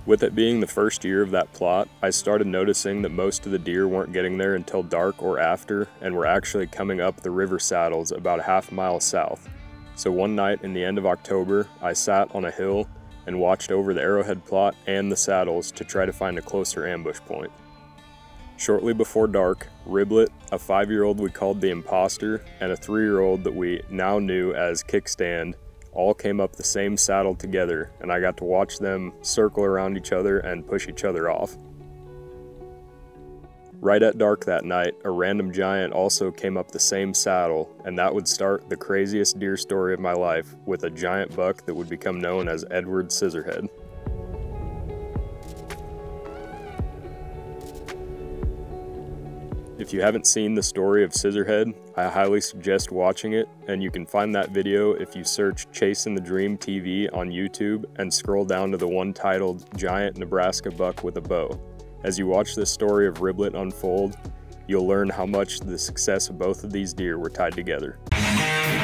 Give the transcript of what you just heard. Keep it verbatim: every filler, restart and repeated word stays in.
With it being the first year of that plot, I started noticing that most of the deer weren't getting there until dark or after, and were actually coming up the river saddles about a half mile south. So one night in the end of October, I sat on a hill and watched over the arrowhead plot and the saddles to try to find a closer ambush point. Shortly before dark, Riblet, a five-year-old we called the Imposter, and a three-year-old that we now knew as Kickstand, all came up the same saddle together, and I got to watch them circle around each other and push each other off. Right at dark that night, a random giant also came up the same saddle, and that would start the craziest deer story of my life with a giant buck that would become known as Edward Scissorhead. If you haven't seen the story of Scissorhead, I highly suggest watching it, and you can find that video if you search Chasing the Dream T V on YouTube and scroll down to the one titled Giant Nebraska Buck with a Bow. As you watch this story of Riblet unfold, you'll learn how much the success of both of these deer were tied together.